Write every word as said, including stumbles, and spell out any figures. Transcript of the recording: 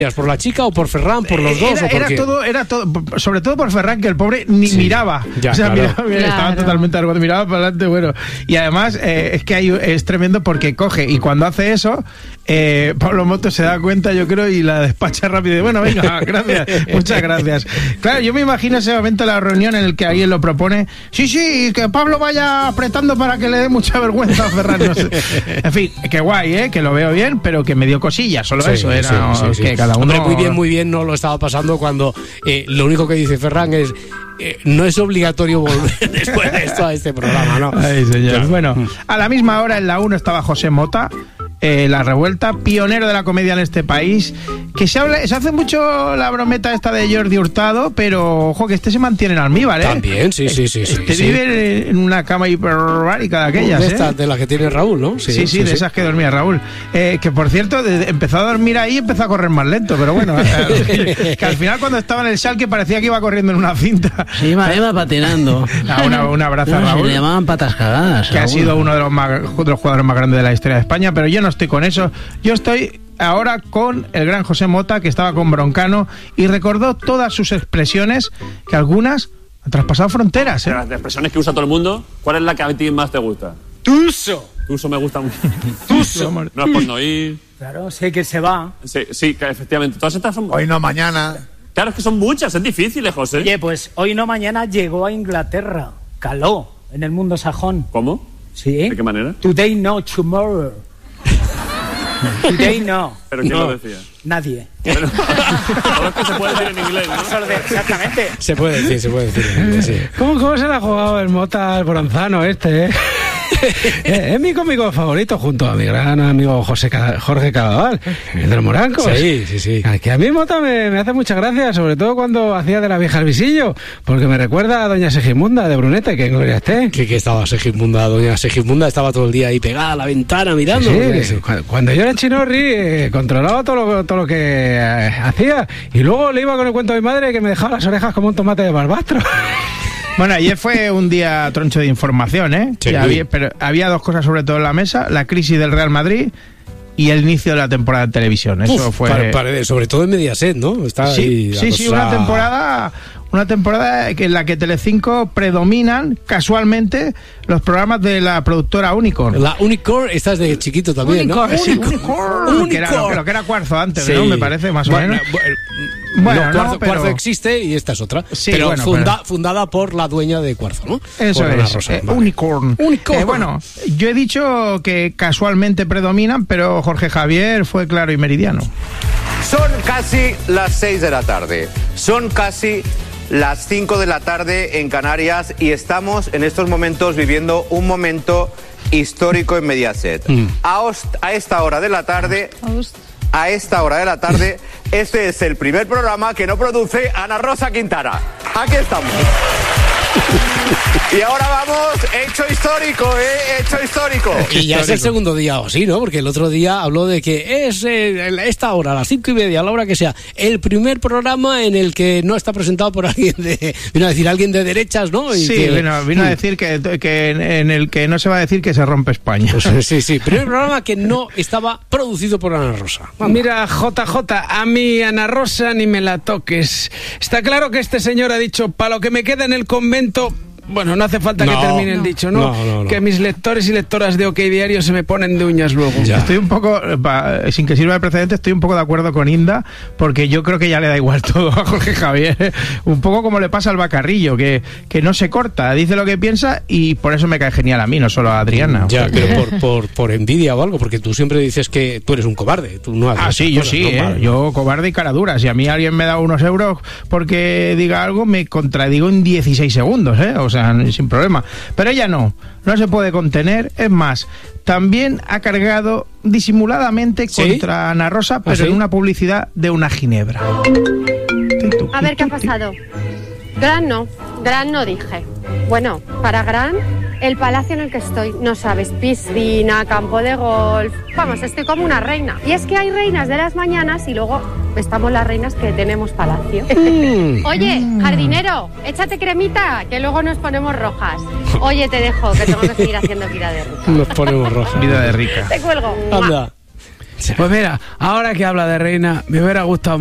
¿Por la chica o por Ferran, por los dos? Era, o por era quién? todo, era todo, sobre todo por Ferran, que el pobre ni sí. miraba. Ya, o sea, claro. miraba, miraba, estaba Claro. totalmente arrugado, miraba para adelante, bueno. Y además, eh, es que hay, es tremendo porque coge, y cuando hace eso, eh, Pablo Motos se da cuenta, yo creo, y la despacha rápido. Y bueno, venga, gracias, muchas gracias. Claro, yo me imagino ese momento de la reunión en el que alguien lo propone. Sí, sí, que Pablo vaya apretando para que le dé mucha vergüenza a Ferran. No sé. En fin, qué guay, ¿eh? Que lo veo bien, pero que me dio cosillas, solo Sí, eso. Era sí, sí, sí. que cada uno... Hombre, muy bien, muy bien no lo estaba pasando cuando eh, lo único que dice Ferran es eh, no es obligatorio volver después de esto a este programa, ¿no? Ay, señor. Claro. Bueno, a la misma hora en la uno estaba José Mota, eh, La Revuelta, pionero de la comedia en este país, que se habla, se hace mucho la brometa esta de Jordi Hurtado, pero ojo que este se mantiene en almíbar, ¿eh? También, sí, sí, sí. sí, Este sí. vive en una cama hiperbárica de aquellas, de ¿eh? estas, de las que tiene Raúl, ¿no? Sí, sí, sí, de esas que dormía Raúl. Eh, que por cierto, de, empezó a dormir ahí y empezó a correr más lento, pero bueno, eh, que al final cuando estaba en el Schalke parecía que iba corriendo en una cinta. Sí, iba, iba patinando. Ah, una, un abrazo a No, Raúl. se le llamaban patas cagadas. Que ha Raúl. sido uno de los, más, de los jugadores más grandes de la historia de España, pero yo no estoy con eso. Yo estoy ahora con el gran José Mota, que estaba con Broncano y recordó todas sus expresiones, que algunas han traspasado fronteras, ¿eh? De las expresiones que usa todo el mundo, ¿cuál es la que a ti más te gusta? Tuso. Tuso me gusta mucho. Tuso. No es por no ir. Claro, sé que se va. Sí, sí, que efectivamente. Todas estas son... Hoy no, mañana. Claro, es que son muchas, es difícil, ¿eh, José? Oye, pues hoy no mañana llegó a Inglaterra. Caló en el mundo sajón. ¿Cómo? Sí. ¿De qué manera? Today no, tomorrow. Today no. ¿Pero quién No. lo decía? Nadie. Pero, todo es que se puede decir en inglés, ¿no? Exactamente. Se puede decir, se puede decir. Sí. ¿Cómo, ¿Cómo se le ha jugado el Mota al bronzano este, eh? Es mi cómico favorito junto a mi gran amigo José Ca- Jorge Cadaval, el de los Morancos. Sí, sí, sí. Que a mí Mota me, me hace mucha gracia, sobre todo cuando hacía de la vieja al visillo, porque me recuerda a doña Segismunda de Brunete, que en gloria esté. Que, que estaba Segismunda, doña Segismunda estaba todo el día ahí pegada a la ventana mirando. Sí, porque sí. cu- cuando yo era chinorri eh, controlaba todo lo, todo lo que eh, hacía y luego le iba con el cuento a mi madre que me dejaba las orejas como un tomate de barbastro. Bueno, ayer fue un día troncho de información, ¿eh? Sí. Y había, pero había dos cosas sobre todo en la mesa: la crisis del Real Madrid y el inicio de la temporada de televisión. Eso Uf, fue... pare- pare- sobre todo en Mediaset, ¿no? Está ahí Sí, la sí, sí, cosa- una temporada, una temporada que en la que Telecinco predominan casualmente los programas de la productora Unicorn. La Unicorn, esta es de chiquito también, ¿no? Unicorn. Sí, Unicorn, que era lo, que- lo que era Cuarzo antes, Sí. ¿no? Me parece, más o Bueno, menos. bueno, Bueno, no, no, Cuarzo, pero- Cuarzo existe y esta es otra. Sí, pero, bueno, funda- pero- fundada por la dueña de Cuarzo, ¿no? Eso Por Ana es, Rosa, eh, vale. Unicorn. Unicorn. Eh, bueno, yo he dicho que casualmente predominan, pero Jorge Javier fue claro y meridiano. Son casi las seis de la tarde. Son casi las cinco de la tarde en Canarias y estamos en estos momentos viviendo un momento histórico en Mediaset. Mm. A, os- a esta hora de la tarde, a esta hora de la tarde, este es el primer programa que no produce Ana Rosa Quintana. Aquí estamos. Y ahora vamos, hecho histórico, ¿eh? Hecho histórico. Y ya es el segundo día o así, ¿no? Porque el otro día habló de que es eh, esta hora, a las cinco y media, a la hora que sea, el primer programa en el que no está presentado por alguien de, vino a decir alguien de derechas, ¿no? Y Sí, que- vino, vino a decir que, que en, en el que no se va a decir que se rompe España. Pues, sí, sí, primer programa que no estaba producido por Ana Rosa. Vamos. Mira, J J, a mí Ana Rosa ni me la toques. Está claro que este señor ha dicho, para lo que me queda en el convento... Bueno, no hace falta No. que termine el dicho, ¿no? No, no, no. Que mis lectores y lectoras de OK Diario se me ponen de uñas luego. Ya. Estoy un poco, pa- sin que sirva de precedente, estoy un poco de acuerdo con Inda, porque yo creo que ya le da igual todo a Jorge Javier. Un poco como le pasa al Bacarrillo, que, que no se corta, dice lo que piensa y por eso me cae genial a mí, no solo a Adriana. Ya, O sea que- pero por, por, por envidia o algo, porque tú siempre dices que tú eres un cobarde. Tú no haces Ah, sí, esas yo cosas, sí, ¿no? ¿eh? Vale. Yo cobarde y cara dura. Si a mí alguien me da unos euros porque diga algo, me contradigo en dieciséis segundos, ¿eh? O sea, sin problema. Pero ella no, no se puede contener. Es más, también ha cargado disimuladamente ¿Sí? contra Ana Rosa, pero ¿Ah, sí? en una publicidad de una ginebra. A ver qué ha pasado. Gran no, gran no dije. Bueno, para gran, el palacio en el que estoy, no sabes, piscina, campo de golf, vamos, estoy como una reina. Y es que hay reinas de las mañanas y luego estamos las reinas que tenemos palacio. Oye, jardinero, échate cremita, que luego nos ponemos rojas. Oye, te dejo, que tengo que seguir haciendo vida de rica. Nos ponemos rojas. Vida de rica. Te cuelgo. Anda. Pues mira, ahora que habla de reina, me hubiera gustado